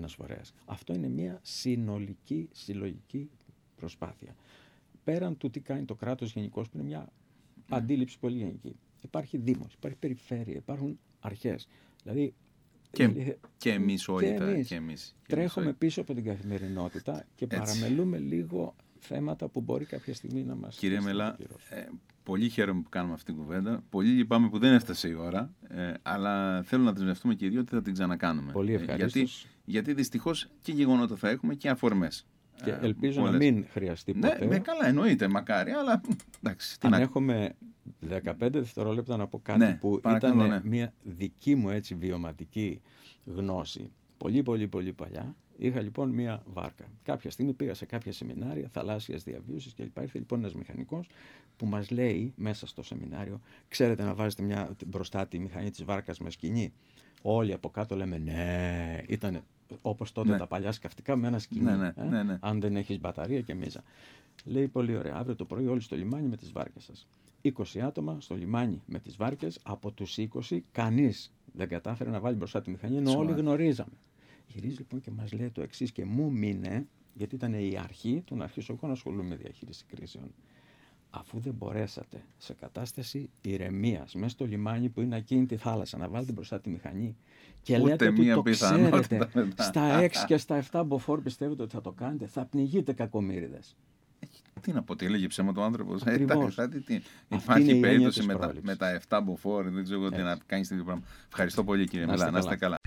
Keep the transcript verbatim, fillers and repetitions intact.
ένας φορέας. Αυτό είναι μια συνολική, συλλογική προσπάθεια. Πέραν του τι κάνει το κράτος γενικώς, που είναι μια mm. αντίληψη πολύ γενική. Υπάρχει δήμος, υπάρχει περιφέρεια, υπάρχουν αρχές. Δηλαδή, και, η, και εμείς όλοι. Και εμείς, και εμείς. Τρέχουμε εμείς πίσω από την καθημερινότητα και έτσι παραμελούμε λίγο θέματα που μπορεί κάποια στιγμή να μας... Κύριε Μελά, ε, πολύ χαίρομαι που κάνουμε αυτή την κουβέντα. Πολύ λυπάμαι που δεν έφτασε η ώρα, ε, αλλά θέλω να δεσμευτούμε και οι δύο ότι θα την ξανακάνουμε. Πολύ ευχαριστώ. Ε, γιατί, γιατί δυστυχώς και γεγονότα θα έχουμε και αφορμές. Και ελπίζω ε, να μην χρειαστεί ποτέ. Ναι, με καλά, εννοείται, μακάρι, αλλά εντάξει. Αν να... έχουμε δεκαπέντε δευτερόλεπτα να πω κάτι ναι, που ήταν ναι. μια δική μου έτσι βιωματική γνώση. Πολύ πολύ πολύ παλιά. Είχα λοιπόν μία βάρκα. Κάποια στιγμή πήγα σε κάποια σεμινάρια θαλάσσιας διαβίωσης και ήρθε λοιπόν ένας μηχανικός που μας λέει μέσα στο σεμινάριο, ξέρετε να βάζετε μια, μπροστά τη μηχανή της βάρκας με σκοινί. Όλοι από κάτω λέμε ναι, ήταν όπως τότε ναι. τα παλιά σκαφτικά με ένα σκοινί. Ναι, ναι, ε? ναι, ναι. Αν δεν έχεις μπαταρία και μίζα. Λέει πολύ ωραία, αύριο το πρωί όλοι στο λιμάνι με τις βάρκες σας. είκοσι άτομα στο λιμάνι με τις βάρκες, από τους είκοσι κανείς δεν κατάφερε να βάλει μπροστά τη μηχανή, ενώ όλοι γνωρίζαμε. Γυρίζει λοιπόν και μας λέει το εξής και μου μείνε, γιατί ήταν η αρχή του να αρχίσω εγώ να ασχολούμαι με διαχείριση κρίσεων. Αφού δεν μπορέσατε σε κατάσταση ηρεμίας μέσα στο λιμάνι που είναι ακίνητη θάλασσα να βάλετε μπροστά τη μηχανή και ούτε λέτε ότι το ξέρετε μετά. στα έξι και στα επτά μποφόρ πιστεύετε ότι θα το κάνετε, θα πνιγείτε κακομοίριδες. Τι να πω, τι έλεγε ψέμα το άνθρωπο. Υπάρχει περίπτωση με τα, με τα επτά μποφόρ, δεν ξέρω εγώ τι να κάνει τέτοιο πράγμα. Ευχαριστώ πολύ κύριε Μελά, να είστε καλά.